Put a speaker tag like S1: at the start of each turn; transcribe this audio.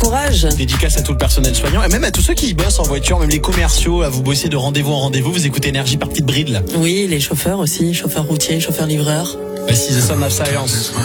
S1: courage.
S2: Dédicace à tout le personnel soignant et même à tous ceux qui bossent en voiture, même les commerciaux, à vous bosser de rendez-vous en rendez-vous. Vous écoutez Énergie par petite bride là.
S1: Oui, les chauffeurs aussi, chauffeurs routiers, chauffeurs livreurs.
S2: Voici The Sound of Silence.